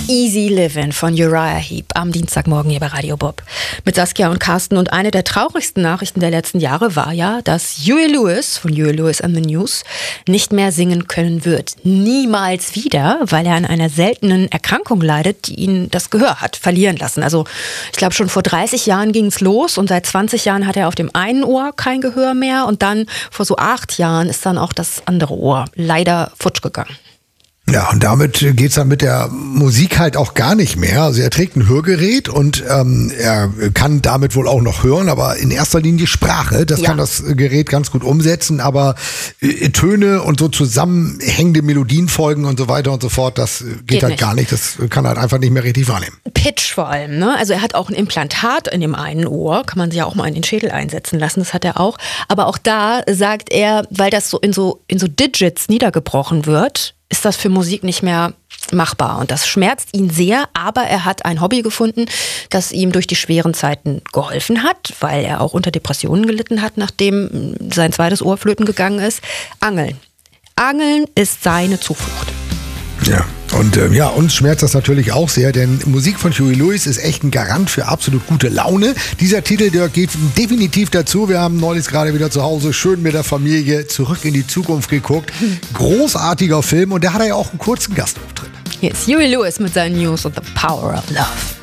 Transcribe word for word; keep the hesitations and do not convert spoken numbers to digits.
Easy Livin' von Uriah Heep am Dienstagmorgen hier bei Radio Bob. Mit Saskia und Carsten. Und eine der traurigsten Nachrichten der letzten Jahre war ja, dass Huey Lewis von Huey Lewis and the News nicht mehr singen können wird. Niemals wieder, weil er an einer seltenen Erkrankung leidet, die ihn das Gehör hat verlieren lassen. Also ich glaube, schon vor dreißig Jahren ging es los und seit zwanzig Jahren hat er auf dem einen Ohr kein Gehör mehr. Und dann vor so acht Jahren ist dann auch das andere Ohr leider futsch gegangen. Ja, und damit geht's dann mit der Musik halt auch gar nicht mehr. Also er trägt ein Hörgerät und ähm, er kann damit wohl auch noch hören, aber in erster Linie Sprache. Das ja. kann das Gerät ganz gut umsetzen, aber äh, Töne und so zusammenhängende Melodienfolgen und so weiter und so fort, das geht, geht halt nicht. gar nicht. Das kann halt einfach nicht mehr richtig wahrnehmen. Pitch vor allem, ne? Also er hat auch ein Implantat in dem einen Ohr, kann man sich ja auch mal in den Schädel einsetzen lassen, das hat er auch. Aber auch da sagt er, weil das so in so, in so Digits niedergebrochen wird, ist das für Musik nicht mehr machbar. Und das schmerzt ihn sehr, aber er hat ein Hobby gefunden, das ihm durch die schweren Zeiten geholfen hat, weil er auch unter Depressionen gelitten hat, nachdem sein zweites Ohr flöten gegangen ist. Angeln. Angeln ist seine Zuflucht. Ja, und äh, ja, uns schmerzt das natürlich auch sehr, denn Musik von Huey Lewis ist echt ein Garant für absolut gute Laune. Dieser Titel, der geht definitiv dazu. Wir haben neulich gerade wieder zu Hause schön mit der Familie Zurück in die Zukunft geguckt. Großartiger Film und da hat er ja auch einen kurzen Gastauftritt. Hier ist Huey Lewis mit seinen News und The Power of Love.